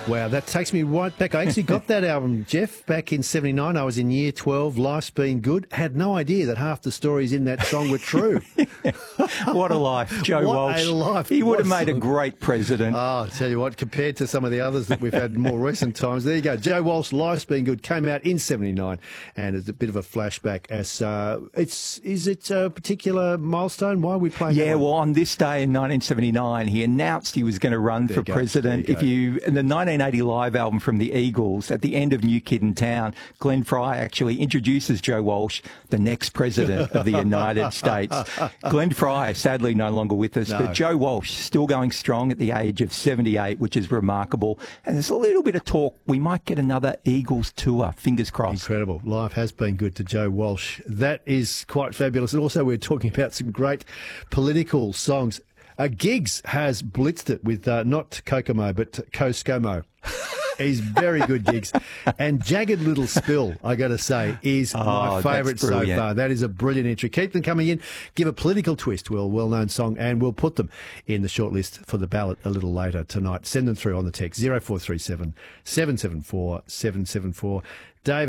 Wow, that takes me right back. I actually got that album, Jeff, back in 79. I was in year 12. Life's Been Good. Had no idea that half the stories in that song were true. What a life, Joe What Walsh. a life. He would have What made a great president. Oh, I'll tell you what, compared to some of the others that we've had in more recent times, there you go. Joe Walsh, Life's Been Good, came out in 79, and it's a bit of a flashback. As is it a particular milestone? Why are we playing that one? Well, on this day in 1979, he announced he was going to run for president. In the 1980 live album from the Eagles, at the end of New Kid in Town, Glenn Fry actually introduces Joe Walsh, the next president of the United States. Glenn Fry, sadly no longer with us, but Joe Walsh still going strong at the age of 78, which is remarkable. And there's a little bit of talk we might get another Eagles tour, fingers crossed. Incredible. Life has been good to Joe Walsh. That is quite fabulous. And also we're talking about some great political songs. Giggs has blitzed it with not Kokomo, but Koskomo. He's very good, Giggs. And Jagged Little Spill, I got to say, is my favourite so far. That is a brilliant entry. Keep them coming in. Give a political twist to a well-known song, and we'll put them in the shortlist for the ballot a little later tonight. Send them through on the text 0437 774 774. Dave.